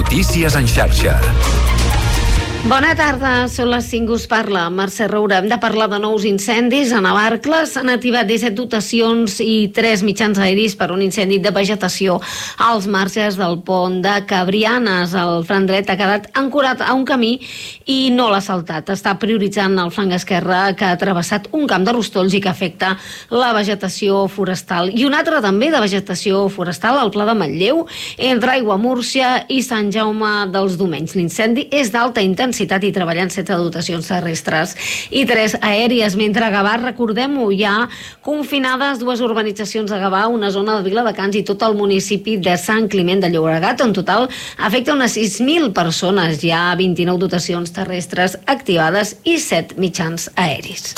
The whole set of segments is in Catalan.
Notícies en xarxa. Bona tarda, són les 5, us parla Mercè Roura. Hem de parlar de nous incendis a Navarcles. Han activat 17 dotacions i 3 mitjans aeris per un incendi de vegetació als marges del pont de Cabrianes. El flanc dret ha quedat ancorat a un camí i no l'ha saltat. Està prioritzant el flanc esquerre, que ha travessat un camp de rostolls i que afecta la vegetació forestal. I un altre també de vegetació forestal, al Pla de Manlleu, entre Aiguamúrcia i Sant Jaume dels Domenys. L'incendi és d'alta intensitat i treballant 7 dotacions terrestres i 3 aèries, mentre a Gavà, recordem-ho, hi ha confinades 2 urbanitzacions de Gavà, una zona de Viladecans i tot el municipi de Sant Climent de Llobregat. En total afecta unes 6.000 persones. Hi ha 29 dotacions terrestres activades i 7 mitjans aeris.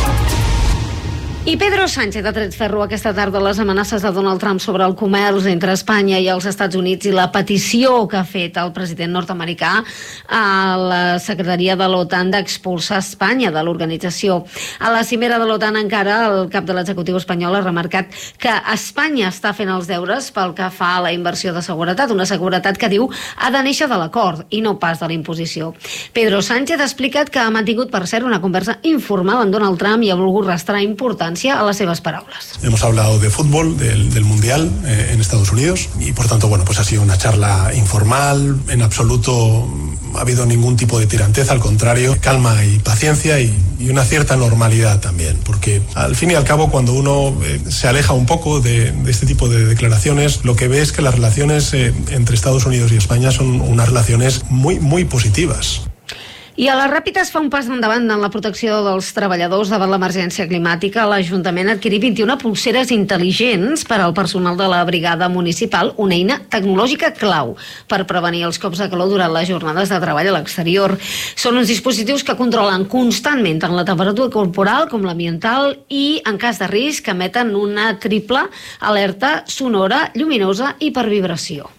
I Pedro Sánchez ha tret ferro aquesta tarda les amenaces de Donald Trump sobre el comerç entre Espanya i els Estats Units i la petició que ha fet el president nord-americà a la secretaria de l'OTAN d'expulsar Espanya de l'organització. A la cimera de l'OTAN encara el cap de l'executiu espanyol ha remarcat que Espanya està fent els deures pel que fa a la inversió de seguretat, una seguretat que diu ha de néixer de l'acord i no pas de la imposició. Pedro Sánchez ha explicat que ha mantingut, per cert, una conversa informal amb Donald Trump i ha volgut restar importància a las seves palabras. Hemos hablado de fútbol, del Mundial en Estados Unidos y por tanto, bueno, pues ha sido una charla informal, en absoluto ha habido ningún tipo de tirantez, al contrario, calma y paciencia y una cierta normalidad también, porque al fin y al cabo cuando uno se aleja un poco de este tipo de declaraciones, lo que ve es que las relaciones entre Estados Unidos y España son unas relaciones muy positivas. I a la Ràpita es fa un pas endavant en la protecció dels treballadors davant l'emergència climàtica. L'Ajuntament ha adquirit 21 pulseres intel·ligents per al personal de la brigada municipal, una eina tecnològica clau per prevenir els cops de calor durant les jornades de treball a l'exterior. Són uns dispositius que controlen constantment tant la temperatura corporal com l'ambiental i, en cas de risc, emeten una triple alerta sonora, lluminosa i per vibració.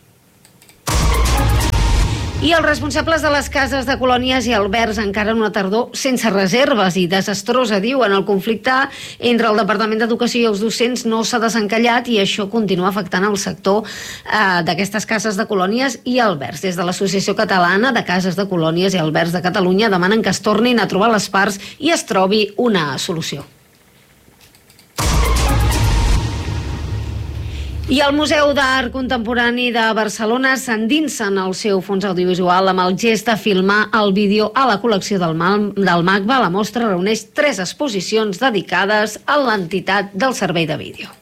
I els responsables de les cases de colònies i albergs encara en una tardor sense reserves i desastrosa, diuen. El conflicte entre el Departament d'Educació i els docents no s'ha desencallat i això continua afectant el sector d'aquestes cases de colònies i albergs. Des de l'Associació Catalana de Cases de Colònies i Albergs de Catalunya demanen que es tornin a trobar les parts i es trobi una solució. I el Museu d'Art Contemporani de Barcelona s'endinsa en el seu fons audiovisual amb el gest de filmar el vídeo a la col·lecció del MACBA. La mostra reuneix 3 exposicions dedicades a l'entitat del servei de vídeo.